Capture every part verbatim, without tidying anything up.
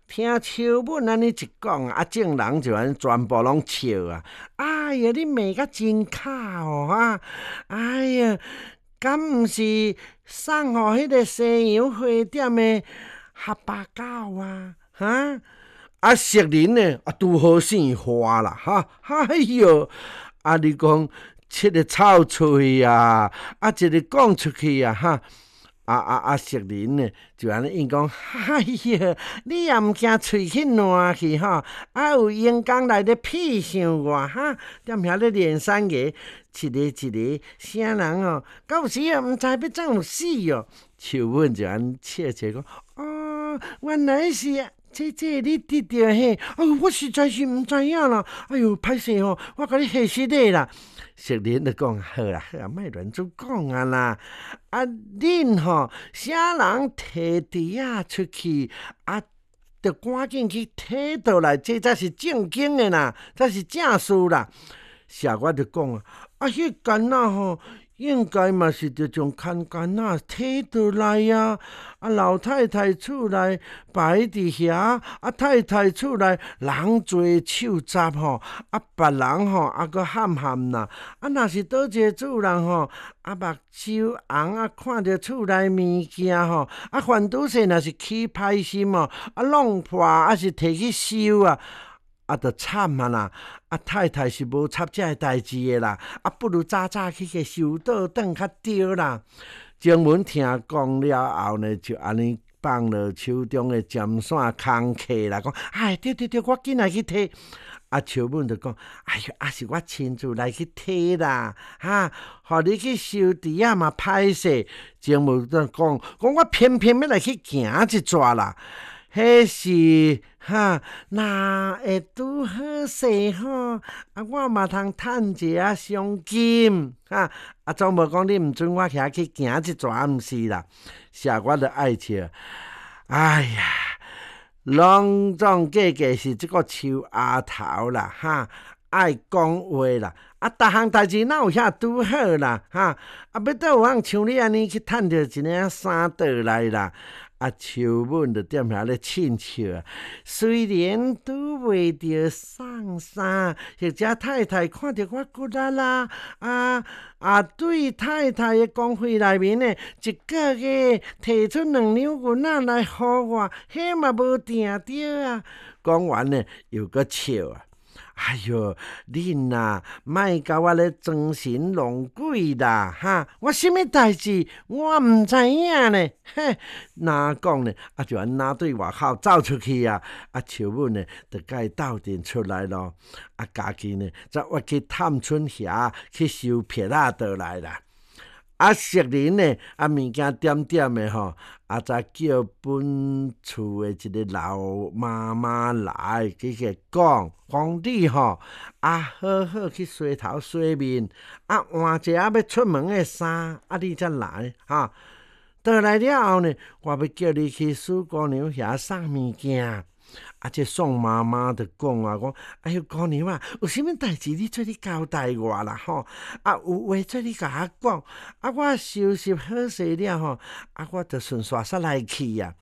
听秋文安尼一讲啊，众人就安全部拢笑啊！哎呀，你骂甲真巧哦哈！哎呀，敢毋是送互迄个西洋花店的哈巴狗啊？哈！啊，熟人呢啊，拄好姓花啦哈！哎哟，啊你讲七个臭喙啊，啊一个讲出去啊哈！啊啊啊！熟人呢，就安尼应讲，哎呀，你也毋惊喙去烂去吼？啊，有员工来咧屁想我哈，踮遐咧连三个，一个一个，啥人哦？到时啊，毋知要怎有死哦。秋文就安笑笑讲，哦，原来是姐姐你得着嘿，哦，我实在是毋知影啦。哎哟，歹势吼，我甲你吓死你啦！熟人就讲好啦，好啦，莫乱做讲啊啦！啊，恁吼啥人摕猪仔出去啊？着赶紧去摕倒来，这才是正经的啦，才是正事啦。社我就讲啊，啊，迄干仔吼，应该嘛是着从牵干仔摕倒来啊。啊，老太太厝内摆伫遐，啊，太太厝内人多手杂吼，啊，别人吼啊搁喊喊啦。啊，若是倒一个主人吼，啊，目睭红啊，看着厝内物件吼，啊，反拄势若是起歹心哦，啊，弄破啊是摕去收啊。啊，着惨啊啦！啊，太太是无插遮个代志的啦，啊，不如早早去个收倒转较对啦。钟文听讲了后呢，就安尼放落手中的针线空客啦，讲，哎，对对对，我紧来去摕。啊，秋文就讲，哎哟，啊是我亲自来去摕啦，哈，互你去收猪仔嘛歹势。钟文就讲，讲我偏偏要来去行一逝啦。迄是哈，若会拄好势吼，啊，我嘛通趁一下奖金哈。啊，总无讲你毋准我遐去行一逝，毋是啦。是啊，我著爱笑。哎呀，拢总计计是即个臭丫头啦哈，爱讲话啦。啊，逐项代志哪有遐拄好啦哈？啊，要倒有通像你安尼去趁着一领衫倒来啦？啊，秋文就踮遐咧凊笑啊。虽然拄袂着送衫，或者太太看着我骨力啦，啊啊，对太太的公费内面呢，一个月摕出两两银仔来互我，迄嘛无定着啊。讲完呢，又搁笑啊。哎哟，恁啊，莫甲我咧装神弄鬼啦哈！我什么代志我毋知影呢？嘿，哪讲呢？啊，就安拿对外口走出去啊！啊，秋文呢，就甲伊斗阵出来咯。啊，家己呢，则我去探春遐去收撇仔倒来啦。啊，熟人呢，啊，物件点点的吼，啊，则叫本厝的一个老妈妈来，去个讲，讲你吼，啊，好好去洗头洗面，啊，换一下要出门的衫，啊，你才来哈。倒来了后呢，我要叫你去苏姑娘遐送物件。啊！这宋妈妈就讲啊，讲哎呦，姑娘啊，有啥物代志你做你交代我啦吼？啊，有话做你甲我讲，啊，我收拾好势了吼，啊，我就顺续煞来去啊。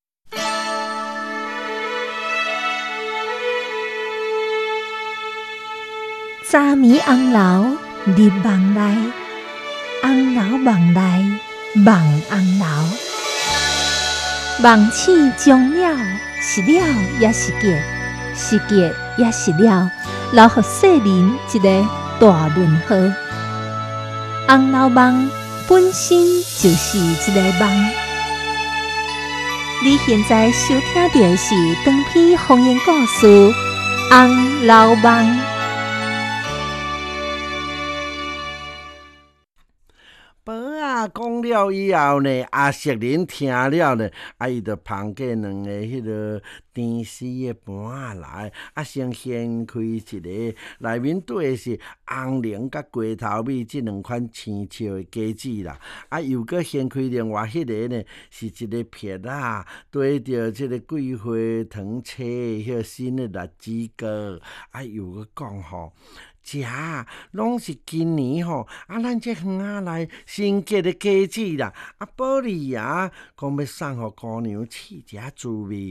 早暝红楼入梦内，红楼梦内梦红楼，梦醒终了。是了也是结，是结也是了，留予世人一个大问号。红楼梦本身就是一个梦。你现在收听到的是长篇方言故事《红楼梦》。 讲了以后呢，啊，熟人听了呢，啊，伊就捧过两个迄个甜丝的盘仔来，啊，先掀开一个，内面缀的是红菱甲鸡头米即两款青笑的果子啦，啊，又搁掀开另外迄个呢，是一个撇仔，缀着即个桂花糖切迄个新的辣子糕，啊，又搁讲吼。食拢是今年吼，啊，咱这园仔内新结的果子啦，啊，保利爷讲要送互姑娘试一下滋味。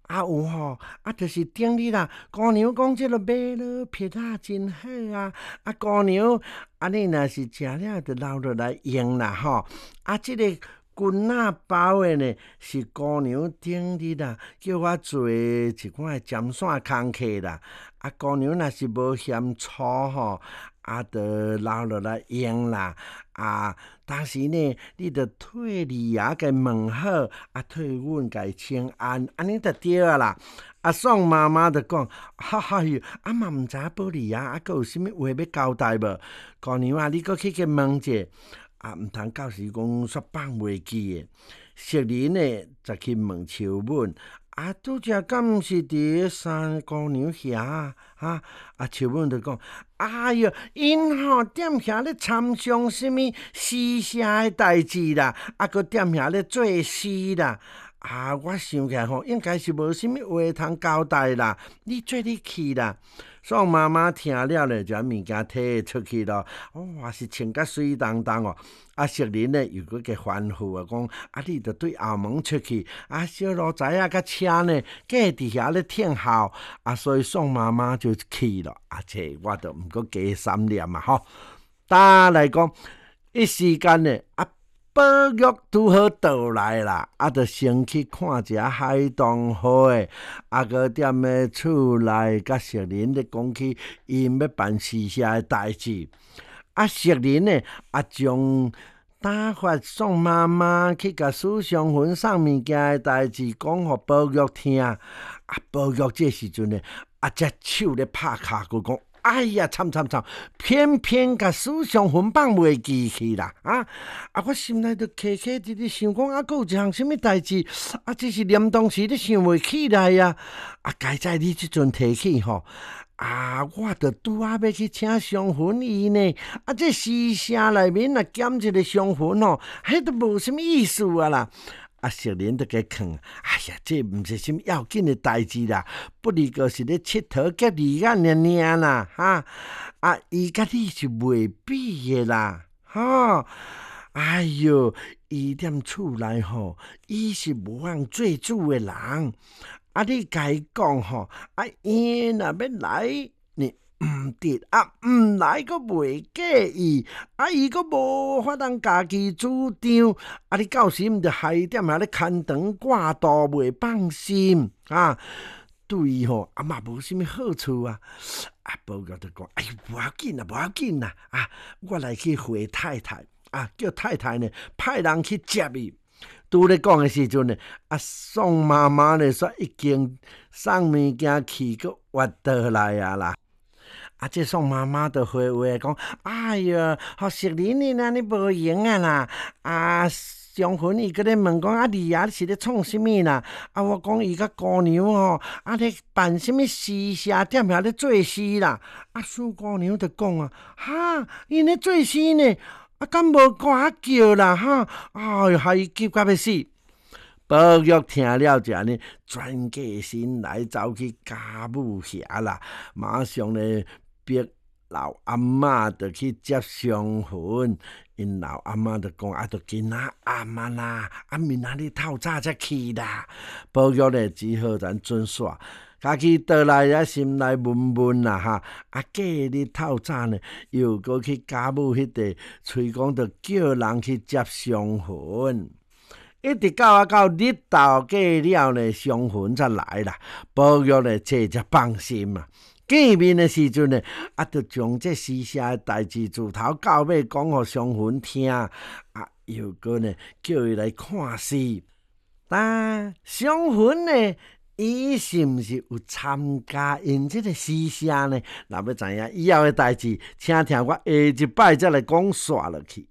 啊有吼，啊就是顶日啦，姑娘讲即个马咯皮啊真好啊，啊姑娘安尼若是食了就留落来用啦吼，啊即、這个棍仔包的呢是姑娘顶日啦，叫我做一款的针线工课啦，啊姑娘若是无嫌粗吼。啊，就留落来用啦！啊，当时呢，你着替李爷给问好，啊，替阮给请安，安尼就对啊啦。啊，宋妈妈就讲，哈哈哟，啊嘛毋知保李爷啊，佫有啥物话要交代无？姑娘啊，你佫去去问者，啊，毋通到时讲煞放袂记的。熟人呢，则去问秋文。啊，拄则敢毋是伫三姑娘遐啊？哈啊，秋文就讲，哎哟，因吼踮遐咧参详什物诗社的代志啦，啊，佮踮遐咧作诗啦。啊，我想起来吼，应该是无啥物话通交代啦。你做你去啦。宋妈妈听了咧，将物件摕出去咯。哇，是穿甲水当当哦。啊，熟人呢又搁加吩咐啊，讲啊，你着对后门出去。啊，小路仔啊，甲车呢，架伫遐咧听候。啊，所以宋妈妈就去了。啊，这我着毋过加三念啊，吼。打来讲，一时间呢，啊。宝玉拄好倒来啦，啊，就先去看一下海棠花诶，啊，搁踮咧厝内甲熟人咧讲起因要办诗社诶代志。啊，熟人呢，啊，将打发宋妈妈去甲史湘云送物件诶代志讲互宝玉听。啊，宝玉这时阵呢，啊，只手咧拍骹骨讲。哎呀，惨惨惨！偏偏甲史湘云放袂记去啦！啊啊！我心内就客客直直想讲，啊，佫有一项什物代志，啊，只是念当时你想袂起来呀！啊，该在你即阵提起吼，啊，我着拄仔要去请湘云伊呢，啊，这诗社内面若减一个湘云吼，迄都无什物意思啊啦！啊，熟人就给囥，哎呀，这毋是什么要紧的代志啦，不如就是咧佚佗结离眼尔尔啦，哈！啊，伊甲你是袂比的啦，哈！哎哟，伊踮厝内吼，伊是无通做主的人，啊，你甲伊讲吼，啊，伊若要来，你。毋得啊，毋来阁袂介意，啊伊阁无法通家己主张，啊你到时毋着害踮遐咧牵肠挂肚，袂放心啊，对伊吼啊嘛无啥物好处啊。啊，宝玉就讲，哎，无要紧啊，无要紧啊，啊，我来去回太太，啊，叫太太呢派人去接伊。拄咧讲的时阵呢，啊，宋妈妈呢煞已经送物件去阁挖倒来啊啦。啊！这宋妈妈就回话讲：“哎呀，学熟人呢，安尼无用啊啦！啊，湘云伊搁咧问讲，啊，李爷是咧创什物啦？啊，我讲伊甲姑娘吼，啊咧办什物诗社，踮遐咧作诗啦。啊，苏姑娘就讲啊，哈，因咧作诗呢，啊，敢无歌叫啦？哈，哎哟，害伊急甲要死。”宝玉听了这呢，转过身来走去家母遐啦，马上呢逼老阿嬷就去接湘云。因老阿嬷就讲啊，都今仔暗啊啦，啊明仔日透早才去啦。宝玉呢只好咱准煞，家己倒来啊，心内闷闷啦哈。啊，隔日透早呢，又过去家母迄地，催讲着叫人去接湘云。一直到啊到日头过了呢，湘云才来啦。宝玉呢，这才放心嘛。见面的时阵呢，啊，就将这诗社的代志自头到尾讲互湘云听，啊，又个呢叫伊来看戏。但湘云呢，伊是毋是有参加因这个诗社呢？若要知影以后的代志，请听我下一摆再来讲煞落去。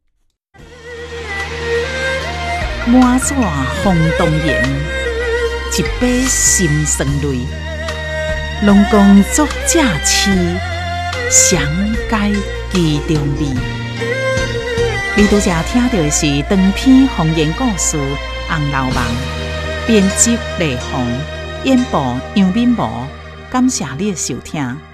满纸红动言，一杯心酸泪。龙宫作者痴，详解其中味。你拄则听到的是长篇方言故事《红楼梦》，编辑雷鸿，演播杨敏模。感谢你的收听。